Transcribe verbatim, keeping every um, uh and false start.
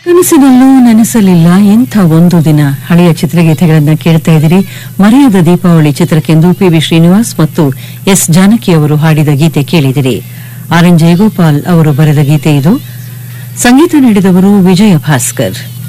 ಕನಸಿನಲ್ಲೂ ನೆನೆಸಲಿಲ್ಲ ಇಂಥ ಒಂದು ದಿನ ಹಳೆಯ ಚಿತ್ರಗೀತೆಗಳನ್ನು ಕೇಳ್ತಾ ಇದ್ದೀರಿ. ಮರೆಯದ ದೀಪಾವಳಿ ಚಿತ್ರಕ್ಕೆಂದು ಪಿ ವಿ ಶ್ರೀನಿವಾಸ್ ಮತ್ತು ಎಸ್ ಜಾನಕಿ ಅವರು ಹಾಡಿದ ಗೀತೆ ಕೇಳಿದಿರಿ. ಆರ್ ಎನ್ ಜಯಗೋಪಾಲ್ ಅವರು ಬರೆದ ಗೀತೆ ಇದು. ಸಂಗೀತ ನೀಡಿದವರು ವಿಜಯ ಭಾಸ್ಕರ್.